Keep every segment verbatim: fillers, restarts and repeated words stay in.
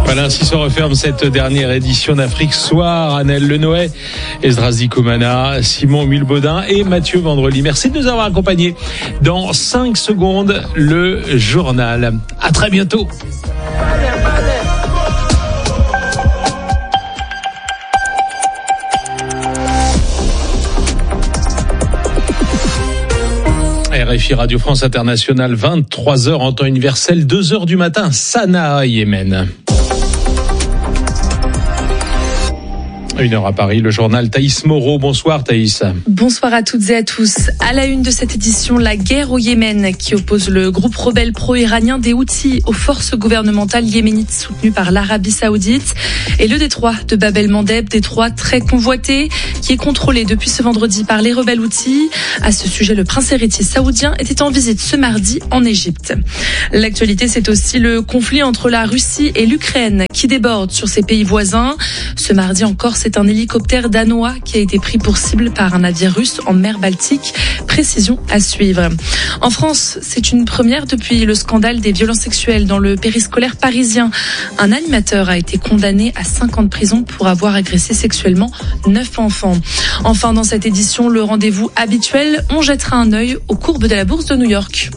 Voilà, ainsi se referme cette dernière édition d'Afrique Soir. Annelle Lenoë, Esdras Koumana, Simon Mulbaudin et Mathieu Vendredi. Merci de nous avoir accompagnés. Dans cinq secondes, le journal. À très bientôt. R F I Radio France Internationale, vingt-trois heures en temps universel, deux heures du matin, Sanaa, Yémen. Une heure à Paris, le journal Thaïs Moreau. Bonsoir Thaïs. Bonsoir à toutes et à tous. À la une de cette édition, la guerre au Yémen qui oppose le groupe rebelle pro-iranien des Houthis aux forces gouvernementales yéménites soutenues par l'Arabie Saoudite et le détroit de Bab el-Mandeb, détroit très convoité qui est contrôlé depuis ce vendredi par les rebelles Houthis. À ce sujet, le prince héritier saoudien était en visite ce mardi en Égypte. L'actualité, c'est aussi le conflit entre la Russie et l'Ukraine qui déborde sur ses pays voisins. Ce mardi encore, c'est un hélicoptère danois qui a été pris pour cible par un navire russe en mer Baltique. Précision à suivre. En France, c'est une première depuis le scandale des violences sexuelles dans le périscolaire parisien. Un animateur a été condamné à cinq ans de prison pour avoir agressé sexuellement neuf enfants. Enfin, dans cette édition, le rendez-vous habituel, on jettera un œil aux courbes de la bourse de New York.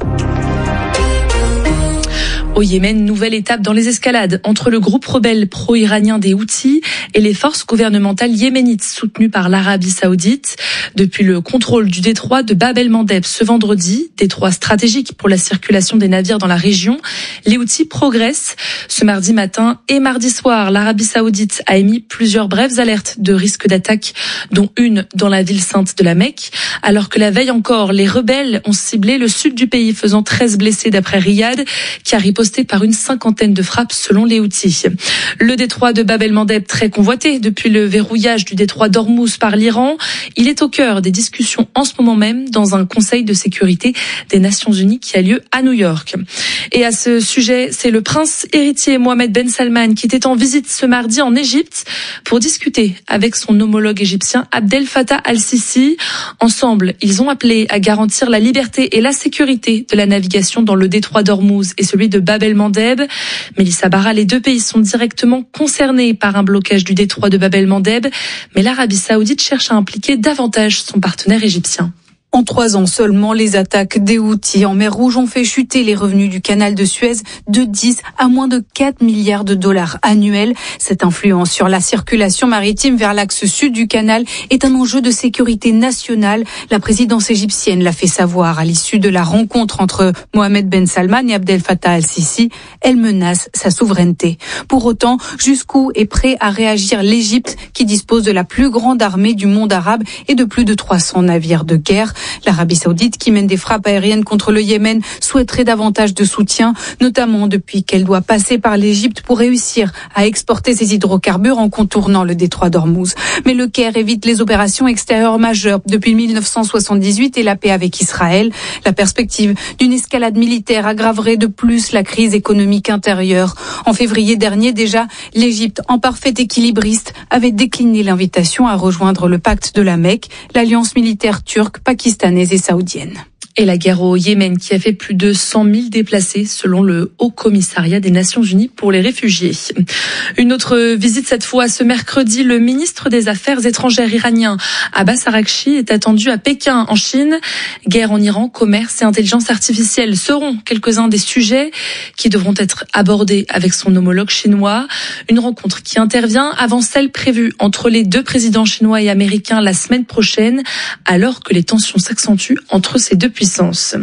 Au Yémen, nouvelle étape dans les escalades entre le groupe rebelle pro-iranien des Houthis et les forces gouvernementales yéménites soutenues par l'Arabie Saoudite. Depuis le contrôle du détroit de Bab el-Mandeb ce vendredi, détroit stratégique pour la circulation des navires dans la région, les Houthis progressent. Ce mardi matin et mardi soir, l'Arabie Saoudite a émis plusieurs brèves alertes de risque d'attaque, dont une dans la ville sainte de la Mecque, alors que la veille encore, les rebelles ont ciblé le sud du pays, faisant treize blessés d'après Riyad, qui a riposté par une cinquantaine de frappes selon les Houthis. Le détroit de Bab el-Mandeb, très convoité depuis le verrouillage du détroit d'Ormuz par l'Iran, il est au cœur des discussions en ce moment même dans un conseil de sécurité des Nations Unies qui a lieu à New York. Et à ce sujet, c'est le prince héritier Mohammed Ben Salman qui était en visite ce mardi en Égypte pour discuter avec son homologue égyptien Abdel Fattah al-Sisi. Ensemble, ils ont appelé à garantir la liberté et la sécurité de la navigation dans le détroit d'Ormuz et celui de Bab el-Mandeb. Mélissa Barra, les deux pays sont directement concernés par un blocage du détroit de Bab el-Mandeb, mais l'Arabie Saoudite cherche à impliquer davantage son partenaire égyptien. En trois ans seulement, les attaques des Houthis en mer Rouge ont fait chuter les revenus du canal de Suez de dix à moins de quatre milliards de dollars annuels. Cette influence sur la circulation maritime vers l'axe sud du canal est un enjeu de sécurité nationale. La présidence égyptienne l'a fait savoir à l'issue de la rencontre entre Mohammed Ben Salman et Abdel Fattah al-Sisi. Elle menace sa souveraineté. Pour autant, jusqu'où est prêt à réagir l'Égypte qui dispose de la plus grande armée du monde arabe et de plus de trois cents navires de guerre? L'Arabie Saoudite, qui mène des frappes aériennes contre le Yémen, souhaiterait davantage de soutien, notamment depuis qu'elle doit passer par l'Égypte pour réussir à exporter ses hydrocarbures en contournant le détroit d'Ormuz. Mais le Caire évite les opérations extérieures majeures depuis mille neuf cent soixante-dix-huit et la paix avec Israël. La perspective d'une escalade militaire aggraverait de plus la crise économique intérieure. En février dernier déjà, l'Égypte, en parfait équilibriste, avait décliné l'invitation à rejoindre le pacte de la Mecque, l'alliance militaire turque, pakistanaise et saoudienne. Et la guerre au Yémen qui a fait plus de cent mille déplacés selon le Haut Commissariat des Nations Unies pour les réfugiés. Une autre visite cette fois ce mercredi. Le ministre des Affaires étrangères iranien Abbas Araghchi est attendu à Pékin en Chine. Guerre en Iran, commerce et intelligence artificielle seront quelques-uns des sujets qui devront être abordés avec son homologue chinois. Une rencontre qui intervient avant celle prévue entre les deux présidents chinois et américains la semaine prochaine, alors que les tensions s'accentuent entre ces deux puissances.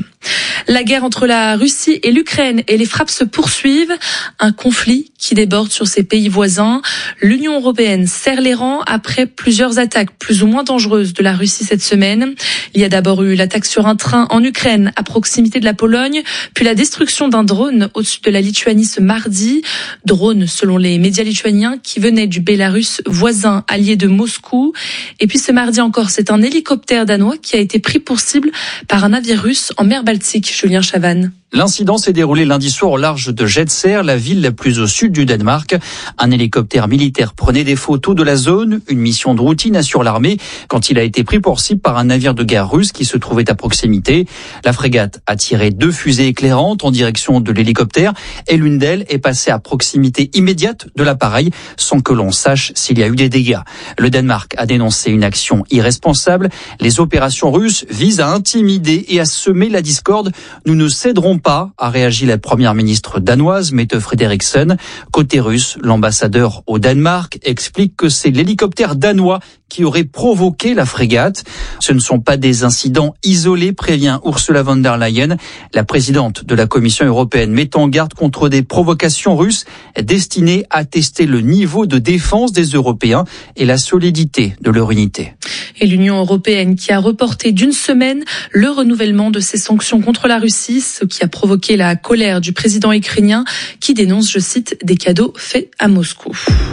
La guerre entre la Russie et l'Ukraine et les frappes se poursuivent. Un conflit qui déborde sur ses pays voisins. L'Union européenne serre les rangs après plusieurs attaques plus ou moins dangereuses de la Russie cette semaine. Il y a d'abord eu l'attaque sur un train en Ukraine à proximité de la Pologne, puis la destruction d'un drone au-dessus de la Lituanie ce mardi. Drone, selon les médias lituaniens, qui venait du Bélarus voisin allié de Moscou. Et puis ce mardi encore, c'est un hélicoptère danois qui a été pris pour cible par un navire russe en mer Baltique. Julien Chavannes. L'incident s'est déroulé lundi soir au large de Gedser, la ville la plus au sud du Danemark. Un hélicoptère militaire prenait des photos de la zone, une mission de routine assure l'armée, quand il a été pris pour cible par un navire de guerre russe qui se trouvait à proximité. La frégate a tiré deux fusées éclairantes en direction de l'hélicoptère et l'une d'elles est passée à proximité immédiate de l'appareil sans que l'on sache s'il y a eu des dégâts. Le Danemark a dénoncé une action irresponsable. Les opérations russes visent à intimider et à semer la discorde. Nous ne céderons pas, a réagi la première ministre danoise, Mette Frederiksen. Côté russe, l'ambassadeur au Danemark explique que c'est l'hélicoptère danois qui aurait provoqué la frégate. Ce ne sont pas des incidents isolés, prévient Ursula von der Leyen. La présidente de la Commission européenne met en garde contre des provocations russes destinées à tester le niveau de défense des Européens et la solidité de leur unité. Et l'Union européenne qui a reporté d'une semaine le renouvellement de ses sanctions contre la Russie, ce qui a provoqué la colère du président ukrainien qui dénonce, je cite, des cadeaux faits à Moscou.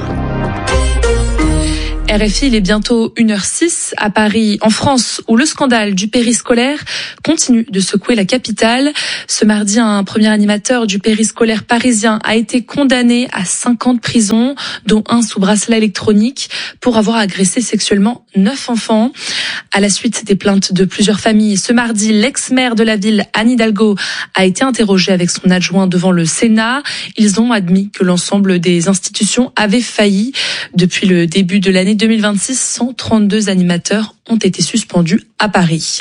R F I, il est bientôt une heure six à Paris, en France, où le scandale du périscolaire continue de secouer la capitale. Ce mardi, un premier animateur du périscolaire parisien a été condamné à cinq ans de prison, dont un sous bracelet électronique, pour avoir agressé sexuellement neuf enfants. À la suite des plaintes de plusieurs familles, ce mardi, l'ex-maire de la ville, Anne Hidalgo, a été interrogé avec son adjoint devant le Sénat. Ils ont admis que l'ensemble des institutions avaient failli. Depuis le début de l'année deux mille vingt-six, cent trente-deux animateurs ont été suspendus à Paris.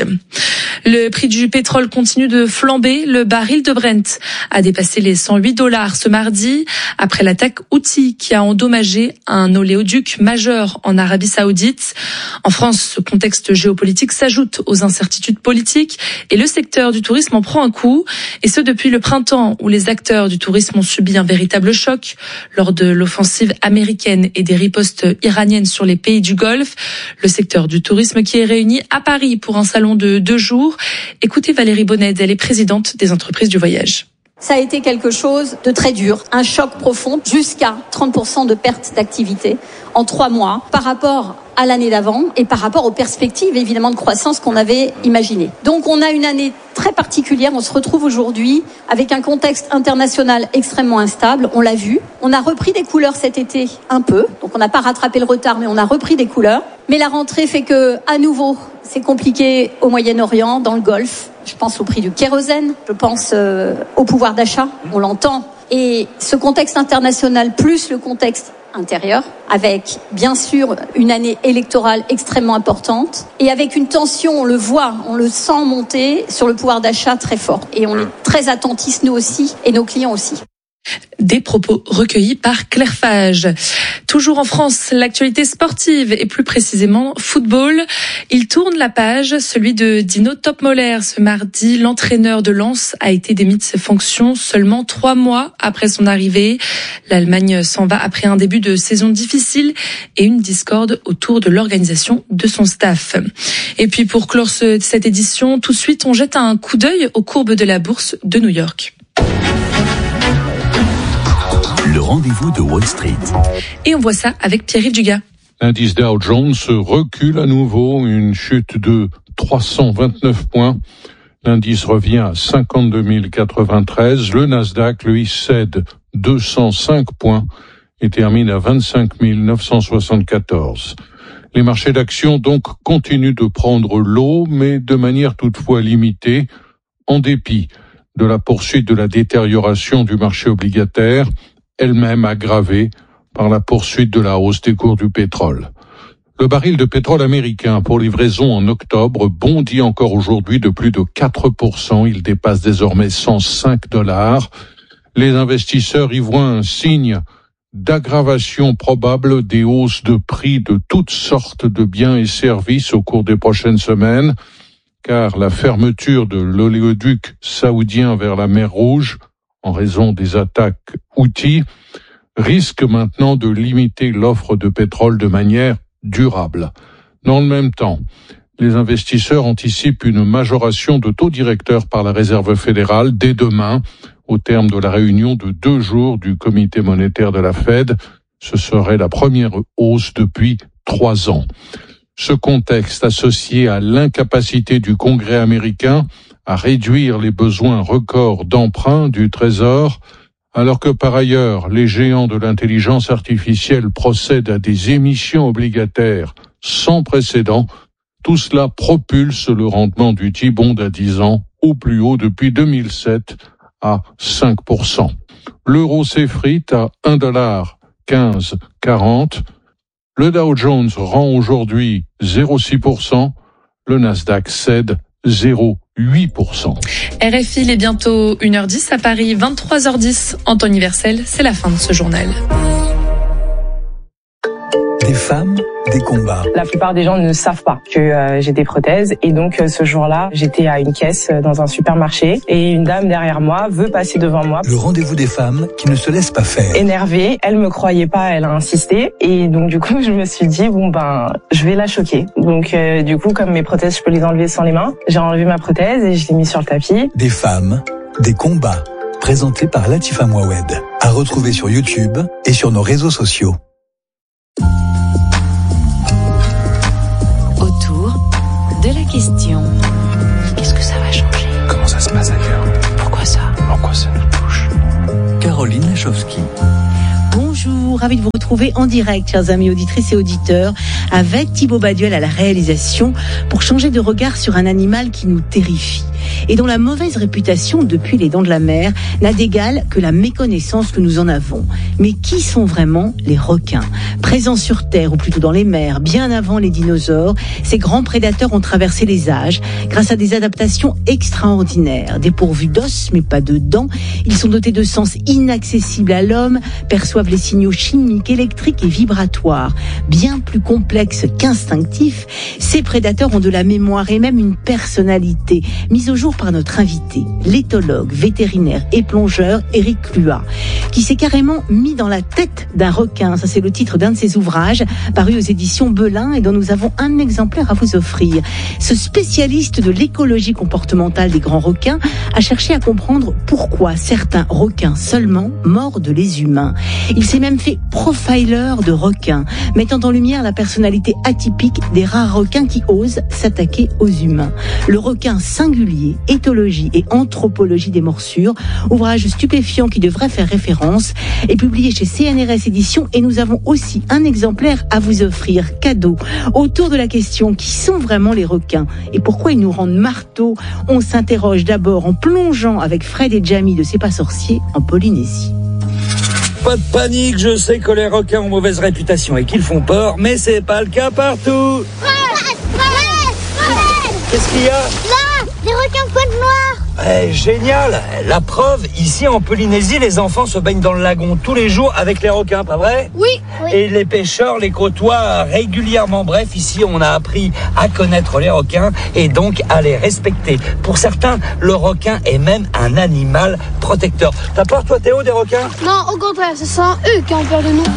Le prix du pétrole continue de flamber. Le baril de Brent a dépassé les cent huit dollars ce mardi après l'attaque Houthi qui a endommagé un oléoduc majeur en Arabie Saoudite. En France, ce contexte géopolitique s'ajoute aux incertitudes politiques et le secteur du tourisme en prend un coup. Et ce depuis le printemps où les acteurs du tourisme ont subi un véritable choc lors de l'offensive américaine et des ripostes iraniennes sur les pays du Golfe. Le secteur du tourisme qui est réuni à Paris pour un salon de deux jours. Écoutez Valérie Bonnet, elle est présidente des entreprises du voyage. Ça a été quelque chose de très dur, un choc profond, jusqu'à trente pour cent de perte d'activité en trois mois par rapport à l'année d'avant et par rapport aux perspectives évidemment de croissance qu'on avait imaginées. Donc on a une année très particulière, on se retrouve aujourd'hui avec un contexte international extrêmement instable, on l'a vu. On a repris des couleurs cet été un peu, donc on n'a pas rattrapé le retard mais on a repris des couleurs. Mais la rentrée fait que, à nouveau, c'est compliqué au Moyen-Orient, dans le Golfe. Je pense au prix du kérosène, je pense euh, au pouvoir d'achat, on l'entend. Et ce contexte international plus le contexte intérieur, avec bien sûr une année électorale extrêmement importante et avec une tension, on le voit, on le sent monter sur le pouvoir d'achat très fort. Et on est très attentifs nous aussi et nos clients aussi. Des propos recueillis par Claire Fage. Toujours en France, l'actualité sportive et plus précisément football. Il tourne la page, celui de Dino Topmoller. Ce mardi, l'entraîneur de Lens a été démis de ses fonctions seulement trois mois après son arrivée. L'Allemagne s'en va après un début de saison difficile et une discorde autour de l'organisation de son staff. Et puis pour clore ce, cette édition, tout de suite, on jette un coup d'œil aux courbes de la bourse de New York. Le rendez-vous de Wall Street. Et on voit ça avec Pierre-Yves Dugas. L'indice Dow Jones recule à nouveau, une chute de trois cent vingt-neuf points. L'indice revient à cinquante-deux mille quatre-vingt-treize. Le Nasdaq, lui, cède deux cent cinq points et termine à vingt-cinq mille neuf cent soixante-quatorze. Les marchés d'actions, donc, continuent de prendre l'eau, mais de manière toutefois limitée, en dépit de la poursuite de la détérioration du marché obligataire, elle-même aggravée par la poursuite de la hausse des cours du pétrole. Le baril de pétrole américain pour livraison en octobre bondit encore aujourd'hui de plus de quatre pour cent. Il dépasse désormais cent cinq dollars. Les investisseurs y voient un signe d'aggravation probable des hausses de prix de toutes sortes de biens et services au cours des prochaines semaines, car la fermeture de l'oléoduc saoudien vers la mer Rouge, en raison des attaques Houthi, risque maintenant de limiter l'offre de pétrole de manière durable. Dans le même temps, les investisseurs anticipent une majoration de taux directeur par la Réserve fédérale dès demain, au terme de la réunion de deux jours du comité monétaire de la Fed. Ce serait la première hausse depuis trois ans. Ce contexte associé à l'incapacité du Congrès américain à réduire les besoins records d'emprunt du Trésor, alors que par ailleurs, les géants de l'intelligence artificielle procèdent à des émissions obligataires sans précédent. Tout cela propulse le rendement du T-bond à dix ans au plus haut depuis deux mille sept à cinq pour cent. L'euro s'effrite à un dollar quinze quarante. Le Dow Jones rend aujourd'hui zéro virgule six pour cent. Le Nasdaq cède zéro virgule huit pour cent. R F I, il est bientôt une heure dix à Paris, vingt-trois heures dix en temps universel. C'est la fin de ce journal. Des femmes, des combats. La plupart des gens ne savent pas que euh, j'ai des prothèses et donc euh, ce jour-là, j'étais à une caisse euh, dans un supermarché et une dame derrière moi veut passer devant moi. Le rendez-vous des femmes qui ne se laissent pas faire. Énervée, elle me croyait pas, elle a insisté et donc du coup je me suis dit bon ben je vais la choquer. Donc euh, du coup comme mes prothèses je peux les enlever sans les mains, j'ai enlevé ma prothèse et je l'ai mis sur le tapis. Des femmes, des combats. Présenté par Latifa Mouawed. À retrouver sur YouTube et sur nos réseaux sociaux. De la question. Qu'est-ce que ça va changer? Comment ça se passe ailleurs? Pourquoi ça? Pourquoi ça nous touche? Caroline Lachowski. Bonjour, ravi de vous retrouver en direct, chers amis auditrices et auditeurs, avec Thibaut Baduel à la réalisation pour changer de regard sur un animal qui nous terrifie et dont la mauvaise réputation depuis les dents de la mer n'a d'égal que la méconnaissance que nous en avons. Mais qui sont vraiment les requins? Présents sur Terre, ou plutôt dans les mers, bien avant les dinosaures, ces grands prédateurs ont traversé les âges grâce à des adaptations extraordinaires. Dépourvus d'os, mais pas de dents, ils sont dotés de sens inaccessibles à l'homme, perçoivent les signaux chimiques, électriques et vibratoires. Bien plus complexes qu'instinctifs, ces prédateurs ont de la mémoire et même une personnalité, mise au jour par notre invité, l'éthologue, vétérinaire et plongeur Éric Cluat, qui s'est carrément mis dans la tête d'un requin. Ça, c'est le titre d'un de ses ouvrages, paru aux éditions Belin et dont nous avons un exemplaire à vous offrir. Ce spécialiste de l'écologie comportementale des grands requins a cherché à comprendre pourquoi certains requins seulement mordent les humains. Il s'est même fait profiler de requins, mettant en lumière la personnalité atypique des rares requins qui osent s'attaquer aux humains. Le requin singulier, éthologie et anthropologie des morsures, ouvrage stupéfiant qui devrait faire référence, est publié chez C N R S Éditions et nous avons aussi un exemplaire à vous offrir, cadeau. Autour de la question, qui sont vraiment les requins et pourquoi ils nous rendent marteaux? On s'interroge d'abord en plongeant avec Fred et Jamie de C'est pas sorcier en Polynésie. Pas de panique, je sais que les requins ont mauvaise réputation et qu'ils font peur, mais c'est pas le cas partout. Fred, Fred, Fred. Qu'est-ce qu'il y a? Là, des requins pointe noire. Eh, génial. La preuve, ici en Polynésie, les enfants se baignent dans le lagon tous les jours avec les requins, pas vrai? Oui, oui. Et les pêcheurs les côtoient régulièrement. Bref, ici, on a appris à connaître les requins et donc à les respecter. Pour certains, le requin est même un animal protecteur. T'as peur, toi, Théo, des requins? Non, au contraire, ce sont eux qui ont peur de nous.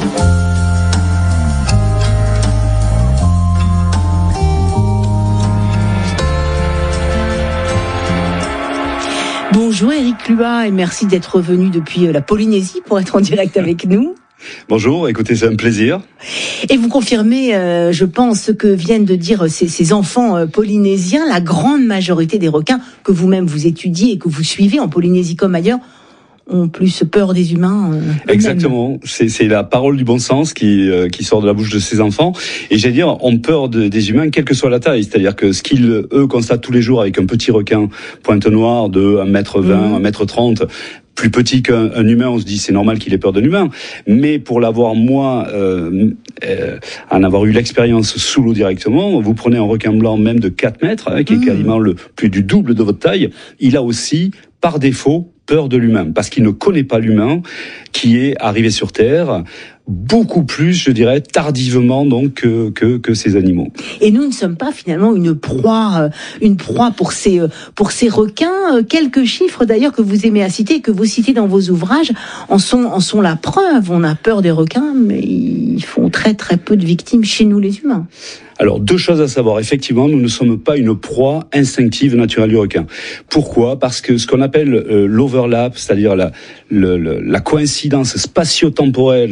Bonjour Éric Cluat et merci d'être venu depuis la Polynésie pour être en direct avec nous. Bonjour, écoutez, c'est un plaisir. Et vous confirmez, euh, je pense, ce que viennent de dire ces, ces enfants euh, polynésiens, la grande majorité des requins que vous-même vous étudiez et que vous suivez en Polynésie comme ailleurs, ont plus peur des humains. Euh, Exactement, c'est, c'est la parole du bon sens qui, euh, qui sort de la bouche de ces enfants. Et j'allais dire, ont peur de, des humains, quelle que soit la taille. C'est-à-dire que ce qu'ils, eux, constatent tous les jours avec un petit requin pointe noire de un mètre vingt, mmh. un mètre trente, plus petit qu'un un humain, on se dit c'est normal qu'il ait peur d'un humain. Mais pour l'avoir, moi, euh, euh, en avoir eu l'expérience sous l'eau directement, vous prenez un requin blanc même de quatre mètres, hein, qui mmh. est quasiment le plus du double de votre taille, il a aussi, par défaut, peur de l'humain, parce qu'il ne connaît pas l'humain qui est arrivé sur Terre beaucoup plus, je dirais, tardivement donc que, que, que ces animaux. Et nous ne sommes pas finalement une proie, une proie pour ces, pour ces requins. Quelques chiffres d'ailleurs que vous aimez à citer, que vous citez dans vos ouvrages, en sont, en sont la preuve. On a peur des requins, mais ils font très très peu de victimes chez nous les humains. Alors, deux choses à savoir. Effectivement, nous ne sommes pas une proie instinctive naturelle du requin. Pourquoi? Parce que ce qu'on appelle euh, l'overlap, c'est-à-dire la, le, le, la coïncidence spatio-temporelle, donc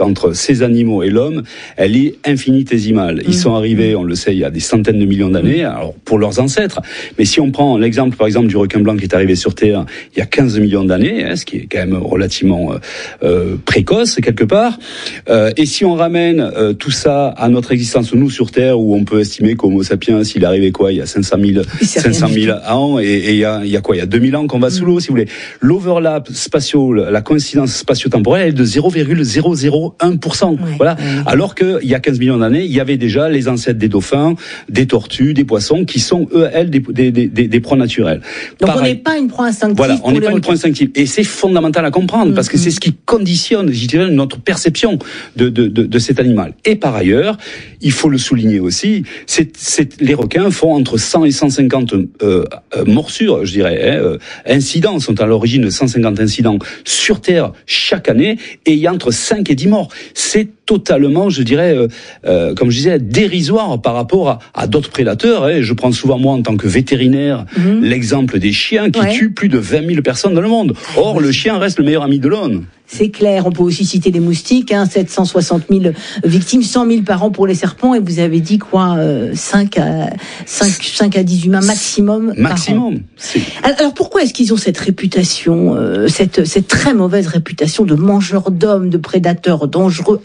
entre ces animaux et l'homme, elle est infinitésimale. Ils mmh. sont arrivés, on le sait, il y a des centaines de millions d'années, alors pour leurs ancêtres. Mais si on prend l'exemple, par exemple, du requin blanc qui est arrivé sur Terre il y a quinze millions d'années, hein, ce qui est quand même relativement euh, euh, précoce quelque part, euh, et si on ramène euh, tout ça à notre existence, nous sur Terre, où on peut estimer qu'Homo sapiens, il est arrivé quoi, il y a cinq cent mille ans, et, et il, y a, il y a quoi, il y a deux mille ans qu'on va sous l'eau, si vous voulez. L'overlap spatial, la coïncidence spatio-temporelle, elle est de zéro virgule zéro zéro un pour cent. Ouais, voilà. Ouais. Alors qu'il y a quinze millions d'années, il y avait déjà les ancêtres des dauphins, des tortues, des poissons, qui sont, eux, elles, des, des, des, des, des proies naturelles. Donc Pareil. on n'est pas une proie instinctive. Voilà, on n'est pas une proie instinctive. Et c'est fondamental à comprendre, mmh, parce que mmh. c'est ce qui conditionne, je dirais, notre perception de, de, de, de cet animal. Et par ailleurs, il faut le souligner aussi, c'est, c'est, les requins font entre cent et cent cinquante euh, euh, morsures, je dirais, hein, euh, incidents, sont à l'origine de cent cinquante incidents sur Terre chaque année, et il y a entre cinq et dix morts. C'est totalement, je dirais, euh, euh, comme je disais, dérisoire par rapport à, à d'autres prédateurs. Hein. Je prends souvent, moi, en tant que vétérinaire, mmh. l'exemple des chiens qui ouais. tuent plus de vingt mille personnes dans le monde. Or, le chien reste le meilleur ami de l'homme. C'est clair, on peut aussi citer les moustiques, hein, sept cent soixante mille victimes, cent mille par an pour les serpents, et vous avez dit quoi, euh, cinq à dix humains maximum. Maximum. Par an. Alors pourquoi est-ce qu'ils ont cette réputation, euh, cette, cette très mauvaise réputation de mangeurs d'hommes, de prédateurs dangereux,